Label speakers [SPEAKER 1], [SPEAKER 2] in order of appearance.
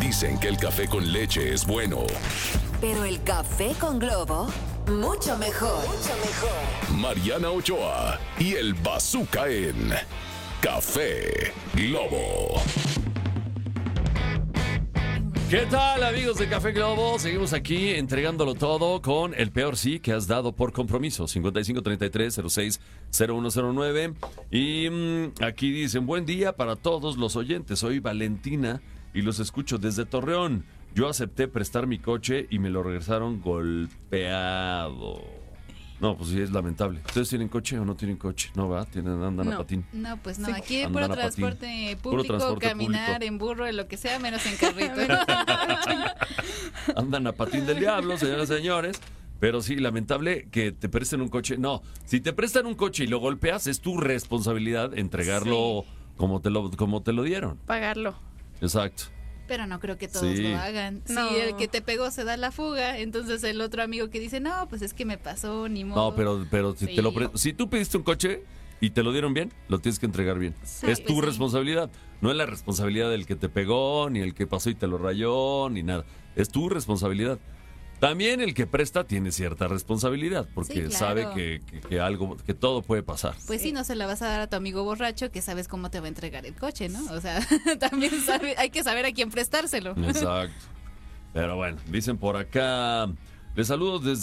[SPEAKER 1] Dicen que el café con leche es bueno.
[SPEAKER 2] Pero el café con Globo, mucho mejor. Mucho mejor.
[SPEAKER 1] Mariana Ochoa y el Bazooka en Café Globo.
[SPEAKER 3] ¿Qué tal, amigos de Café Globo? Seguimos aquí entregándolo todo con el peor sí que has dado por compromiso. 5533-060109. Y aquí dicen, buen día para todos los oyentes. Soy Valentina y los escucho desde Torreón. Yo acepté prestar mi coche y me lo regresaron golpeado. No, pues sí, es lamentable. ¿Ustedes tienen coche o no tienen coche? No, ¿va? Andan a patín.
[SPEAKER 4] No, pues no.
[SPEAKER 3] Sí.
[SPEAKER 4] Aquí
[SPEAKER 3] Andan
[SPEAKER 4] puro
[SPEAKER 3] a patín.
[SPEAKER 4] transporte
[SPEAKER 3] Puro
[SPEAKER 4] público,
[SPEAKER 3] transporte
[SPEAKER 4] caminar
[SPEAKER 3] público.
[SPEAKER 4] en burro, en lo que sea, menos en carrito.
[SPEAKER 3] Andan a patín del diablo, señoras y señores. Pero sí, lamentable que te presten un coche. No, si te prestan un coche y lo golpeas, es tu responsabilidad entregarlo como te lo dieron.
[SPEAKER 5] Pagarlo.
[SPEAKER 3] Exacto.
[SPEAKER 4] Pero no creo que todos
[SPEAKER 3] Sí.
[SPEAKER 4] lo hagan.
[SPEAKER 5] No.
[SPEAKER 4] Si el que te pegó se da la fuga, entonces el otro amigo que dice, no, pues es que me pasó, ni modo.
[SPEAKER 3] No, pero si
[SPEAKER 4] Sí.
[SPEAKER 3] si tú pediste un coche y te lo dieron bien, lo tienes que entregar bien.
[SPEAKER 4] Sí,
[SPEAKER 3] Es tu
[SPEAKER 4] pues sí.
[SPEAKER 3] responsabilidad. No es la responsabilidad del que te pegó, ni el que pasó y te lo rayó, ni nada. Es tu responsabilidad. También el que presta tiene cierta responsabilidad, porque
[SPEAKER 4] Sí, claro.
[SPEAKER 3] sabe que algo, que todo puede pasar.
[SPEAKER 4] Pues sí, no se la vas a dar a tu amigo borracho que sabes cómo te va a entregar el coche, ¿no? O sea, también hay que saber a quién prestárselo.
[SPEAKER 3] Exacto. Pero bueno, dicen por acá, les saludo desde